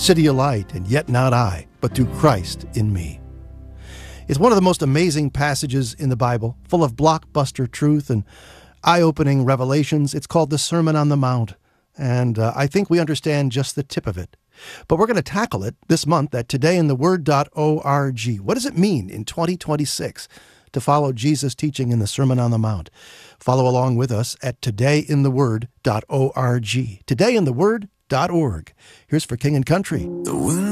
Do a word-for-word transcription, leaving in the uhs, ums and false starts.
City of light, and yet not I, but through Christ in me. It's one of the most amazing passages in the Bible, full of blockbuster truth and eye-opening revelations. It's called the Sermon on the Mount, and uh, I think we understand just the tip of it. But we're going to tackle it this month at today in the word dot org. What does it mean in twenty twenty-six to follow Jesus' teaching in the Sermon on the Mount? Follow along with us at today in the word dot org. today in the word dot org. Here's For King and Country. The wind